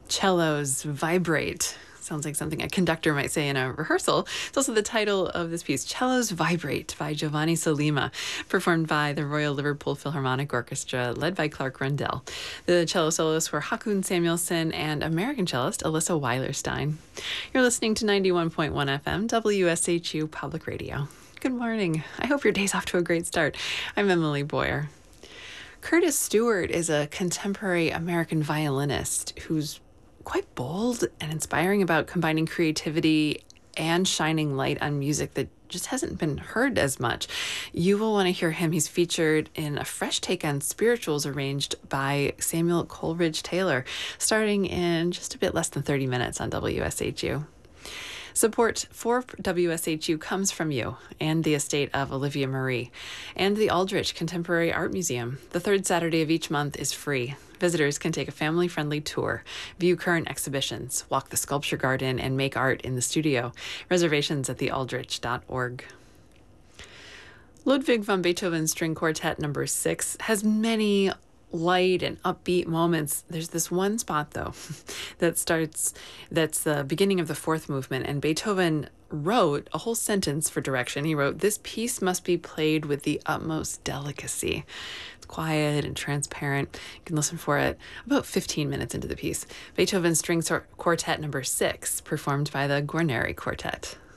Cellos vibrate. Sounds like something a conductor might say in a rehearsal. It's also the title of this piece, Cellos Vibrate by Giovanni Sollima, performed by the Royal Liverpool Philharmonic Orchestra, led by Clark Rundell. The cello soloists were Hakun Samuelson and American cellist Alyssa Weilerstein. You're listening to 91.1 FM, WSHU Public Radio. Good morning. I hope your day's off to a great start. I'm Emily Boyer. Curtis Stewart is a contemporary American violinist who's quite bold and inspiring about combining creativity and shining light on music that just hasn't been heard as much. You will want to hear him. He's featured in a fresh take on spirituals arranged by Samuel Coleridge Taylor, starting in just a bit less than 30 minutes on WSHU. Support for WSHU comes from you and the estate of Olivia Marie and the Aldrich Contemporary Art Museum. The third Saturday of each month is free. Visitors can take a family-friendly tour, view current exhibitions, walk the sculpture garden, and make art in the studio. Reservations at thealdrich.org. Ludwig van Beethoven's String Quartet No. 6 has many light and upbeat moments. There's this one spot, though, that's the beginning of the fourth movement, and Beethoven wrote a whole sentence for direction. He wrote, "This piece must be played with the utmost delicacy." It's quiet and transparent. You can listen for it about 15 minutes into the piece. Beethoven's String Quartet No. 6, performed by the Guarneri Quartet.